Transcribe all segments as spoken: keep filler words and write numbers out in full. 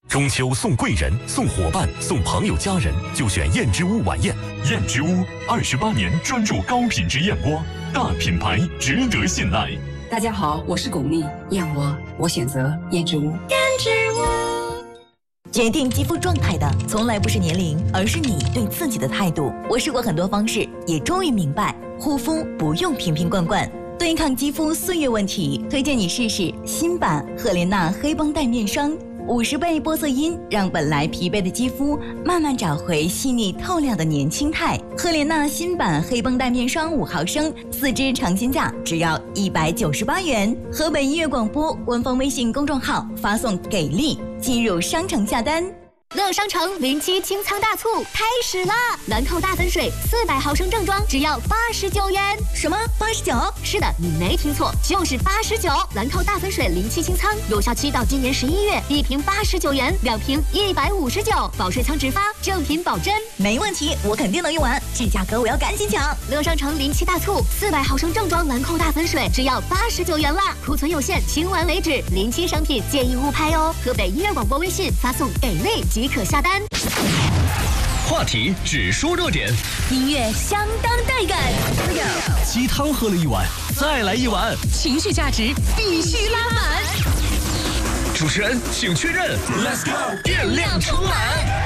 中秋送贵人、送伙伴、送朋友家人，就选燕之屋晚宴。 燕之屋二十八年专注高品质燕窝，大品牌值得信赖。 大家好，我是巩俐，燕窝我选择燕之屋。燕之屋。决定肌肤状态的从来不是年龄，而是你对自己的态度。我试过很多方式，也终于明白，护肤不用瓶瓶罐罐。对抗肌肤岁月问题，推荐你试试新版赫莲娜黑绷带面霜。五十倍玻色因让本来疲惫的肌肤慢慢找回细腻透亮的年轻态。赫莲娜新版黑绷带面霜五毫升，四支尝鲜价只要一百九十八元。河北音乐广播官方微信公众号发送给力，进入商城下单。 乐商城零七清仓大促开始啦！兰蔻大粉水四百毫升正装只要八十九元。 什么？八十九？ 是的，你没听错，就是八十九。兰蔻大粉水零七清仓有效期到今年十一月，一瓶八十九元，两瓶一百五十九，保水仓直发，正品保真。 没问题，我肯定能用完，这价格我要赶紧抢！ 乐商城零七大促，四百毫升正装兰蔻大粉水只要八十九元啦，库存有限，清完为止。零七商品建议勿拍哦。河北音乐广播微信发送给力即可下单。 话题只说热点， 音乐相当带感。 鸡汤喝了一碗，再来一碗， 情绪价值必须拉满。 主持人请确认 ，Let's go， 电量充满。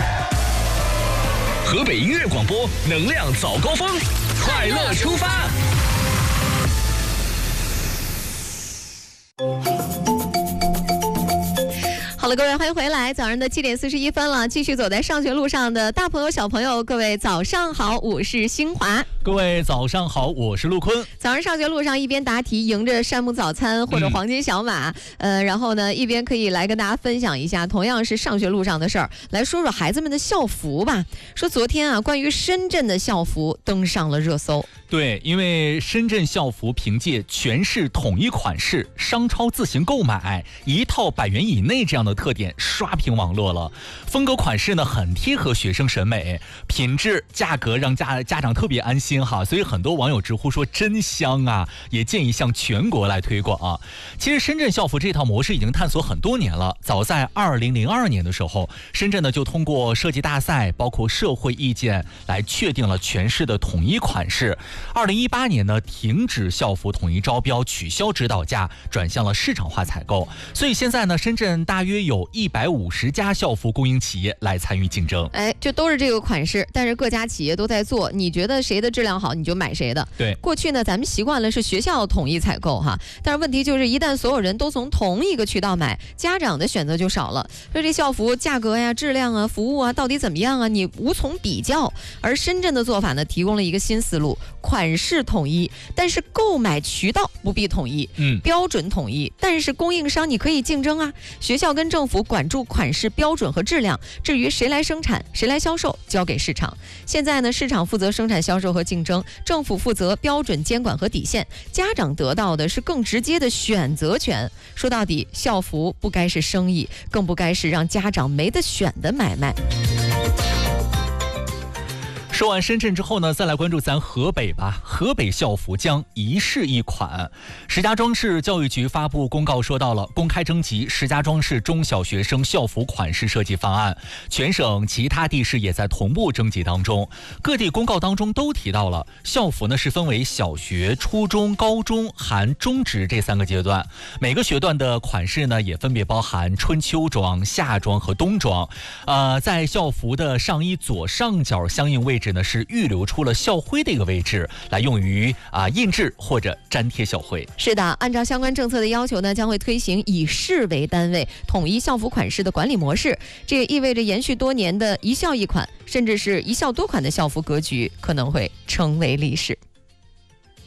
河北音乐广播，能量早高峰，快乐出发。 好了，各位，欢迎回来。早上的七点四十一分了，继续走在上学路上的大朋友、小朋友，各位早上好，我是新华。 各位早上好，我是陆坤。 早上上学路上一边答题，迎着山姆早餐或者黄金小马，嗯、呃，然后呢，一边可以来跟大家分享一下，同样是上学路上的事儿，来说说孩子们的校服吧。说昨天啊，关于深圳的校服登上了热搜。 对，因为深圳校服凭借全市统一款式、商超自行购买、一套百元以内这样的特点刷屏网络了。风格款式呢很贴合学生审美，品质价格让家家长特别安心哈，所以很多网友直呼说真香啊，也建议向全国来推广啊。其实深圳校服这套模式已经探索很多年了，早在二零零二年的时候，深圳呢就通过设计大赛，包括社会意见来确定了全市的统一款式。二零一八年呢，停止校服统一招标，取消指导价，转向了市场化采购。所以现在呢，深圳大约有一百五十家校服供应企业来参与竞争。 哎，就都是这个款式，但是各家企业都在做，你觉得谁的质量好，你就买谁的。 对， 过去呢，咱们习惯了是学校统一采购哈，但是问题就是，一旦所有人都从同一个渠道买，家长的选择就少了。说这校服价格呀、质量啊、服务啊，到底怎么样啊？你无从比较。而深圳的做法呢，提供了一个新思路。款式统一，但是购买渠道不必统一， 嗯， 标准统一，但是供应商你可以竞争啊。学校跟政府管住款式标准和质量，至于谁来生产、谁来销售，交给市场。现在呢，市场负责生产、销售和竞争，政府负责标准监管和底线，家长得到的是更直接的选择权。说到底，校服不该是生意，更不该是让家长没得选的买卖。 说完深圳之后呢，再来关注咱河北吧。河北校服将一式一款。石家庄市教育局发布公告说到了，公开征集石家庄市中小学生校服款式设计方案，全省其他地市也在同步征集当中。各地公告当中都提到了，校服呢是分为小学、初中、高中含中职这三个阶段，每个学段的款式呢也分别包含春秋装、夏装和冬装。呃，在校服的上衣左上角相应位置呢是预留出了校徽的一个位置，来用于啊印制或者粘贴校徽。 是的，按照相关政策的要求呢，将会推行以市为单位统一校服款式的管理模式。这也意味着延续多年的一校一款，甚至是一校多款的校服格局可能会成为历史。